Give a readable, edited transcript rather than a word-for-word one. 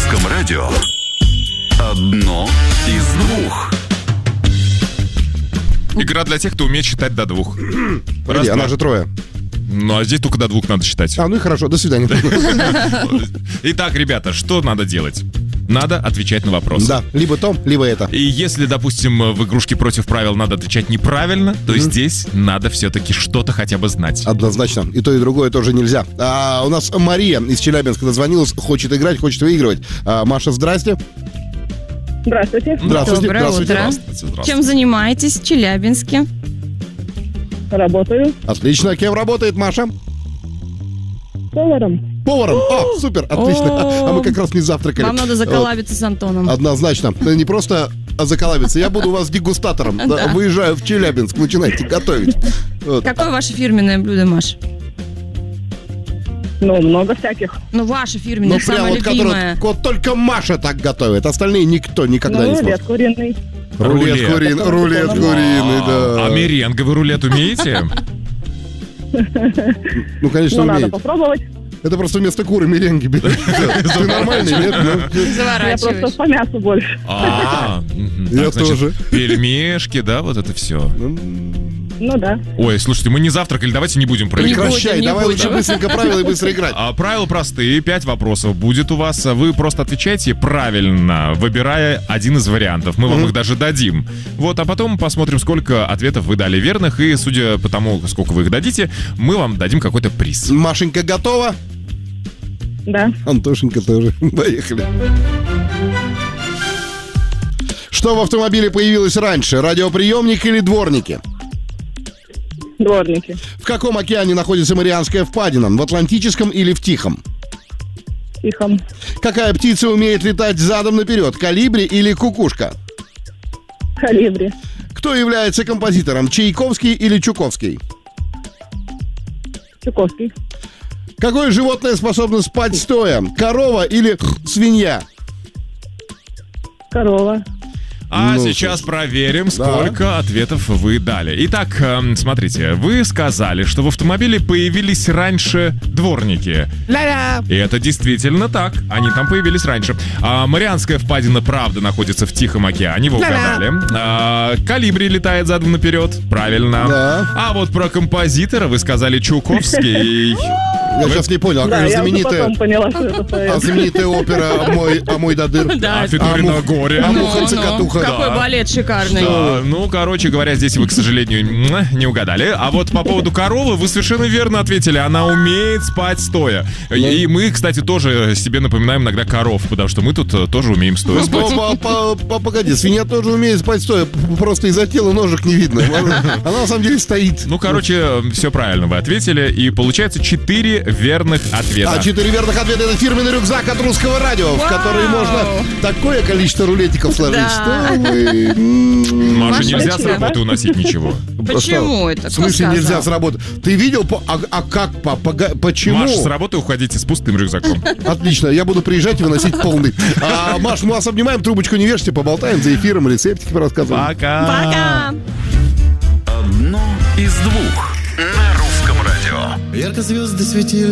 русском радио одно из двух. Игра для тех, кто умеет считать до 2. Погоди, она же 3. Ну, а здесь только до 2 надо считать. Ну и хорошо, до свидания. Итак, ребята, что надо делать? Надо отвечать на вопросы. Да, либо то, либо это. И если, допустим, в игрушке против правил надо отвечать неправильно, то здесь надо все-таки что-то хотя бы знать. Однозначно. И то, и другое тоже нельзя. У нас Мария из Челябинска дозвонилась, хочет играть, хочет выигрывать. Маша, здрасте. Здравствуйте. Здравствуйте. Доброе утро. Чем занимаетесь в Челябинске? Работаю Отлично. Кем работает Маша? поваром. Поваром. Супер, отлично. А мы как раз не завтракали. Вам надо заколабиться с Антоном. Однозначно. Не просто заколабиться. Я буду у вас дегустатором. Выезжаю в Челябинск, начинайте готовить. Какое ваше фирменное блюдо, Маш? Много всяких. Ваше фирменное, самое любимое. Вот только Маша так готовит. Остальные никто никогда не сможет. Рулет куриный. Рулет куриный, да. А меренговый рулет умеете? Конечно, Надо умеет. попробовать. Это просто вместо куры меренги берешь. Ты нормальный, нет? Я просто по мясу больше. Я тоже. Пельмешки, да, вот это все. Да. Ой, слушайте, мы не завтракали, давайте не будем проигрывать. Прекращай, давай лучше быстренько правила и быстро играть. Правила простые, 5 вопросов будет у вас. Вы просто отвечаете правильно, выбирая один из вариантов. Мы вам их даже дадим. А потом посмотрим, сколько ответов вы дали верных. И судя по тому, сколько вы их дадите, мы вам дадим какой-то приз. Машенька готова? Да. Антошенька тоже. Поехали. Что в автомобиле появилось раньше? Радиоприемник или дворники? Дворники. В каком океане находится Марианская впадина? В Атлантическом или в Тихом? Тихом. Какая птица умеет летать задом наперед? Колибри или кукушка? Колибри. Кто является композитором? Чайковский или Чуковский? Чуковский. Какое животное способно спать стоя? Корова или свинья? Корова. Сейчас проверим, сколько ответов вы дали. Итак, смотрите, вы сказали, что в автомобиле появились раньше дворники. И это действительно так. Они там появились раньше. Марианская впадина, правда, находится в Тихом океане. Вы угадали. Колибри летает задом наперед. Правильно. Да. А вот про композитора вы сказали Чуковский. Я сейчас не понял, Да, я уже знаменитая... потом поняла, что это поэт. знаменитая опера «Мой Дадыр». Да. Федорина горе. Муха-цикатуха. Какой балет шикарный. Короче говоря, здесь вы, к сожалению, не угадали. А вот по поводу коровы вы совершенно верно ответили. Она умеет спать стоя. И мы, кстати, тоже себе напоминаем иногда коров, потому что мы тут тоже умеем стоя спать. Погоди, свинья тоже умеет спать стоя. Просто из-за тела ножек не видно. Она на самом деле стоит. Все правильно вы ответили. И получается 4 верных ответа. 4 верных ответа — это фирменный рюкзак от Русского радио, в который можно такое количество рулетиков сложить, что вы... Маше нельзя с работы уносить ничего. Почему это? В смысле нельзя с работы? Ты видел? Почему? Маш, с работы уходите с пустым рюкзаком. Отлично, я буду приезжать и выносить полный. Маш, мы вас обнимаем, трубочку не вешайте, поболтаем за эфиром, рецептики рассказываем. Пока. Одно из двух на Русском радио. Ярко звезды светили